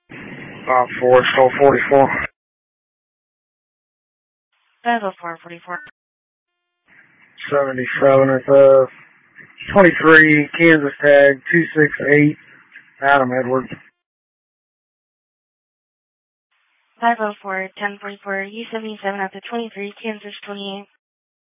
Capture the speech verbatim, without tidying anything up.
five four, so forty-four. five oh four, forty-four. seventy-seven, it's uh, twenty-three, Kansas tag, two six eight, Adam Edwards. five oh four, ten forty-four, U seventy-seven at the twenty-three, Kansas twenty-eight.